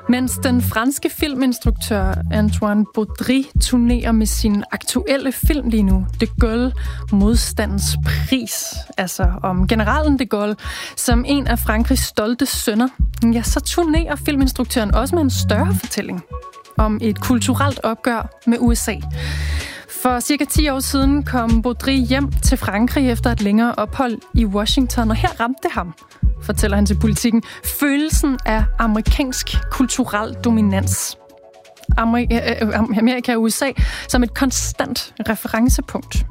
Mens den franske filminstruktør Antoine Baudry turnerer med sin aktuelle film lige nu, De Gaulle, modstandens pris, altså om generalen de Gaulle, som en af Frankrigs stolte sønner, ja, så turnerer filminstruktøren også med en større fortælling om et kulturelt opgør med USA. For cirka 10 år siden kom Baudry hjem til Frankrig efter et længere ophold i Washington, og her ramte det ham, fortæller han til Politikken, følelsen af amerikansk kulturel dominans. Amerika og USA som et konstant referencepunkt.